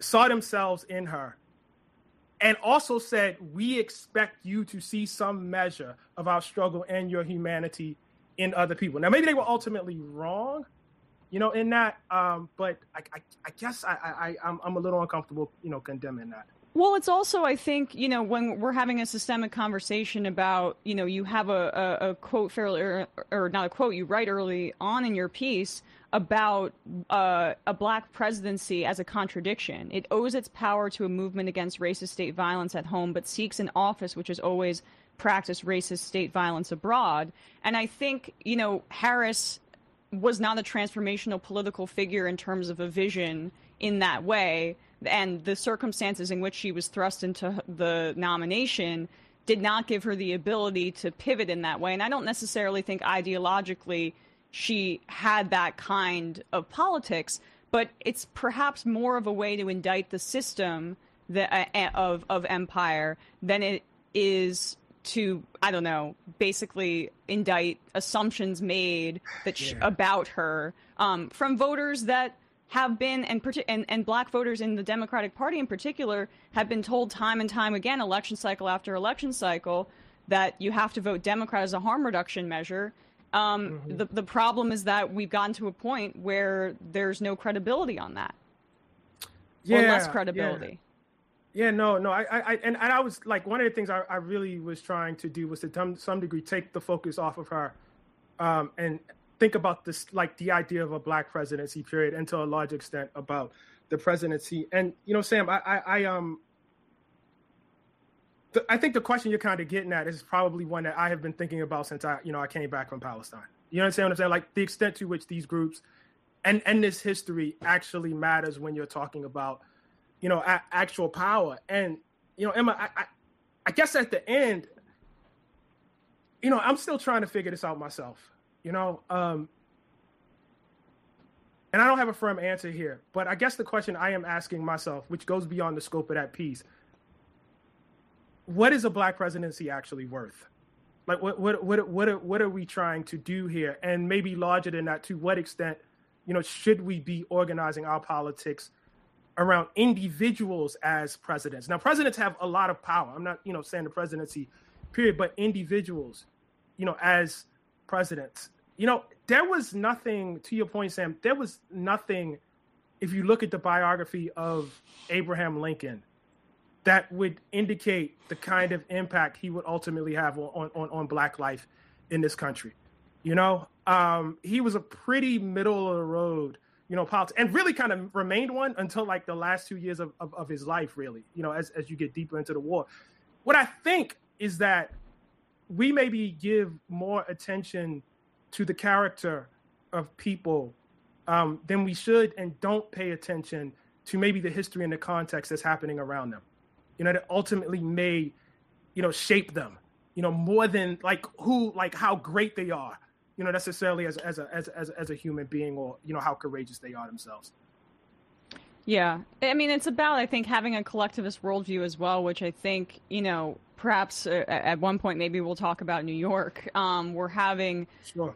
saw themselves in her and also said, we expect you to see some measure of our struggle and your humanity in other people. Now, maybe they were ultimately wrong, in that, but I guess I'm a little uncomfortable, condemning that. Well, it's also, I think, when we're having a systemic conversation about, you have a quote fairly, or not a quote, you write early on in your piece about a black presidency as a contradiction. It owes its power to a movement against racist state violence at home, but seeks an office which has always practiced racist state violence abroad. And I think, Harris was not a transformational political figure in terms of a vision in that way. And the circumstances in which she was thrust into the nomination did not give her the ability to pivot in that way. And I don't necessarily think ideologically she had that kind of politics, but it's perhaps more of a way to indict the system of empire than it is to, I don't know, basically indict assumptions made that about her from voters that have been, and black voters in the Democratic Party in particular, have been told time and time again, election cycle after election cycle, that you have to vote Democrat as a harm reduction measure. The problem is that we've gotten to a point where there's no credibility on that, or less credibility. Yeah, no. I was like, one of the things I really was trying to do was to some degree take the focus off of her, and think about this, like the idea of a black presidency period, and to a large extent about the presidency. And, Sam, I think the question you're kind of getting at is probably one that I have been thinking about since I came back from Palestine. You understand what I'm saying? Like the extent to which these groups and this history actually matters when you're talking about, actual power. And, Emma, I guess at the end, I'm still trying to figure this out myself. And I don't have a firm answer here, but I guess the question I am asking myself, which goes beyond the scope of that piece, what is a black presidency actually worth? Like, what are we trying to do here? And maybe larger than that, to what extent, should we be organizing our politics around individuals as presidents? Now, presidents have a lot of power. I'm not, saying the presidency, period, but individuals, as presidents. There was nothing, to your point, Sam, there was nothing, if you look at the biography of Abraham Lincoln, that would indicate the kind of impact he would ultimately have on black life in this country. He was a pretty middle of the road, politics, and really kind of remained one until like the last 2 years of his life, really, as you get deeper into the war. What I think is that we maybe give more attention to the character of people than we should, and don't pay attention to maybe the history and the context that's happening around them, that ultimately may, shape them, more than how great they are, necessarily as a human being, or, how courageous they are themselves. Yeah. I mean, it's about, I think, having a collectivist worldview as well, which I think, perhaps at one point, maybe we'll talk about New York. We're having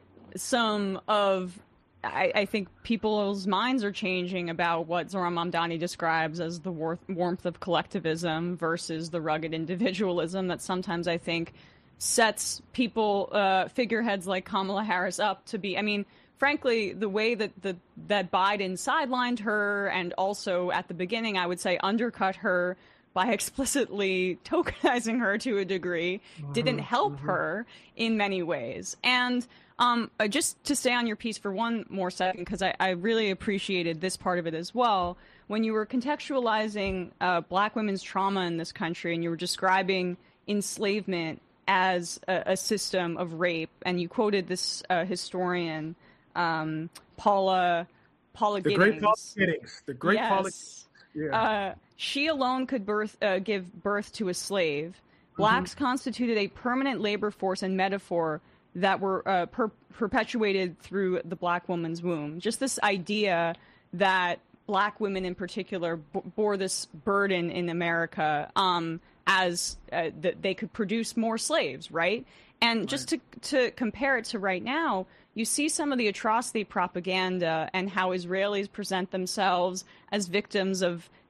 some of, I think people's minds are changing about what Zohran Mamdani describes as the warmth of collectivism versus the rugged individualism that sometimes I think sets people, figureheads like Kamala Harris up to be, I mean, frankly, the way that that Biden sidelined her, and also at the beginning, I would say undercut her by explicitly tokenizing her to a degree, didn't help her in many ways. And just to stay on your piece for one more second, because I really appreciated this part of it as well, when you were contextualizing black women's trauma in this country, and you were describing enslavement as a system of rape, and you quoted this historian, Paula Giddings. The great Paula Giddings. Yeah. She alone could give birth to a slave. Blacks constituted a permanent labor force and metaphor that were perpetuated through the black woman's womb. Just this idea that black women in particular bore this burden in America as that they could produce more slaves, right? And just to compare it to right now, you see some of the atrocity propaganda and how Israelis present themselves as victims of